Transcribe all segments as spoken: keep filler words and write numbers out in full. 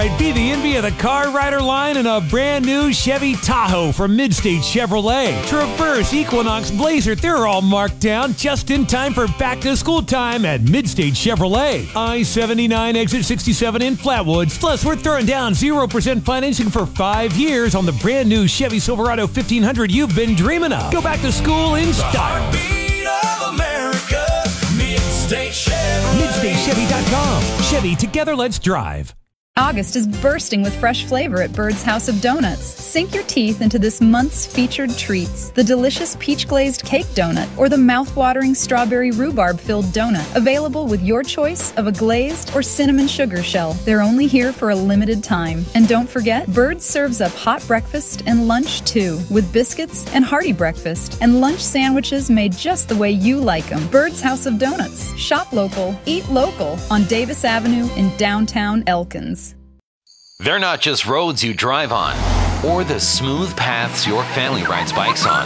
Be the envy of the Car Rider line in a brand new Chevy Tahoe from Midstate Chevrolet. Traverse, Equinox, Blazer, they're all marked down just in time for back-to-school time at Midstate Chevrolet. I seventy-nine, exit sixty-seven in Flatwoods. Plus, we're throwing down zero percent financing for five years on the brand new Chevy Silverado fifteen hundred you've been dreaming of. Go back to school in style. Heartbeat of America, Midstate Chevy. Midstate Chevy dot com. Chevy, together let's drive. August is bursting with fresh flavor at Bird's House of Donuts. Sink your teeth into this month's featured treats. The delicious peach-glazed cake donut or the mouth-watering strawberry rhubarb-filled donut. Available with your choice of a glazed or cinnamon sugar shell. They're only here for a limited time. And don't forget, Bird serves up hot breakfast and lunch too, with biscuits and hearty breakfast and lunch sandwiches made just the way you like them. Bird's House of Donuts. Shop local, eat local on Davis Avenue in downtown Elkins. They're not just roads you drive on, or the smooth paths your family rides bikes on,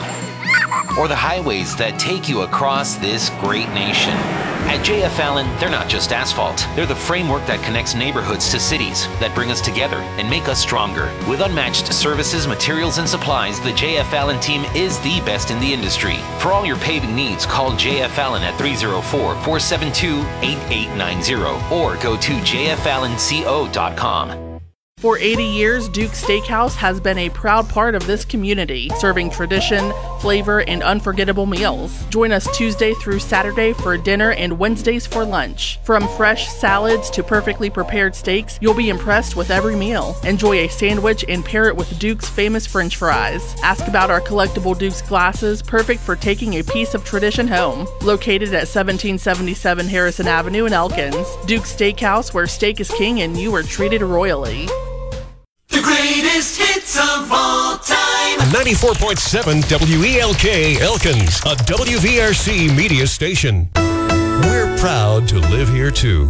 or the highways that take you across this great nation. At J F Allen, they're not just asphalt. They're the framework that connects neighborhoods to cities, that bring us together and make us stronger. With unmatched services, materials, and supplies, the J F Allen team is the best in the industry. For all your paving needs, call J F Allen at three oh four, four seven two, eight eight nine zero or go to j f allen co dot com. For eighty years, Duke's Steakhouse has been a proud part of this community, serving tradition, flavor, and unforgettable meals. Join us Tuesday through Saturday for dinner and Wednesdays for lunch. From fresh salads to perfectly prepared steaks, you'll be impressed with every meal. Enjoy a sandwich and pair it with Duke's famous French fries. Ask about our collectible Duke's glasses, perfect for taking a piece of tradition home. Located at seventeen seventy-seven Harrison Avenue in Elkins. Duke's Steakhouse, where steak is king and you are treated royally. The greatest hits of all time. ninety-four point seven W E L K Elkins, a W V R C media station. We're proud to live here, too.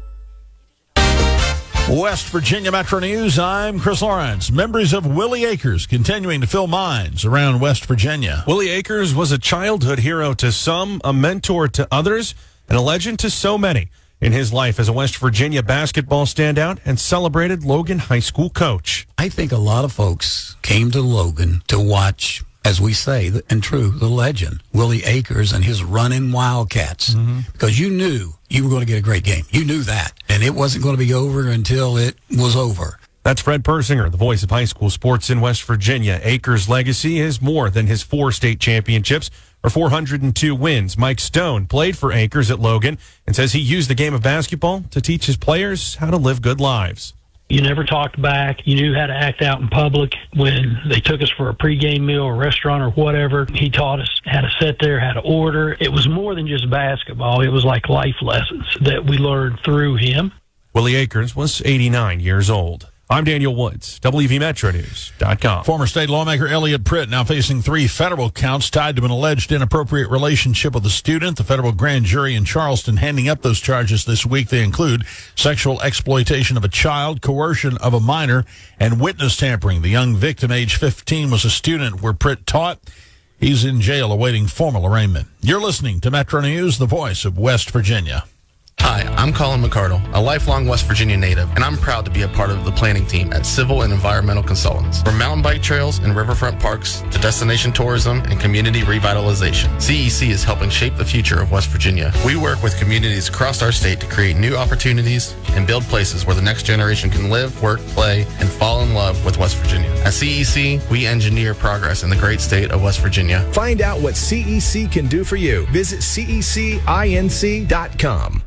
West Virginia Metro News, I'm Chris Lawrence. Members of Willie Acres continuing to fill minds around West Virginia. Willie Acres was a childhood hero to some, a mentor to others, and a legend to so many in his life as a West Virginia basketball standout and celebrated Logan High School coach. I think a lot of folks came to Logan to watch, as we say, and true, the legend, Willie Acres and his running Wildcats, mm-hmm. because you knew you were going to get a great game. You knew that, and it wasn't going to be over until it was over. That's Fred Persinger, the voice of high school sports in West Virginia. Acres' legacy is more than his four state championships or four hundred two wins. Mike Stone played for Acres at Logan and says he used the game of basketball to teach his players how to live good lives. You never talked back. You knew how to act out in public. When they took us for a pregame meal or restaurant or whatever, he taught us how to sit there, how to order. It was more than just basketball. It was like life lessons that we learned through him. Willie Acres was eighty-nine years old. I'm Daniel Woods, W V Metro News dot com. Former state lawmaker Elliot Pritt now facing three federal counts tied to an alleged inappropriate relationship with a student. The federal grand jury in Charleston handing up those charges this week. They include sexual exploitation of a child, coercion of a minor, and witness tampering. The young victim, age fifteen, was a student where Pritt taught. He's in jail awaiting formal arraignment. You're listening to Metro News, the voice of West Virginia. Hi, I'm Colin McCardle, a lifelong West Virginia native, and I'm proud to be a part of the planning team at Civil and Environmental Consultants. From mountain bike trails and riverfront parks to destination tourism and community revitalization, C E C is helping shape the future of West Virginia. We work with communities across our state to create new opportunities and build places where the next generation can live, work, play, and fall in love with West Virginia. At C E C, we engineer progress in the great state of West Virginia. Find out what C E C can do for you. Visit C E C inc dot com.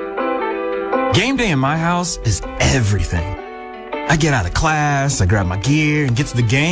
Game day in my house is everything. I get out of class, I grab my gear, and get to the game.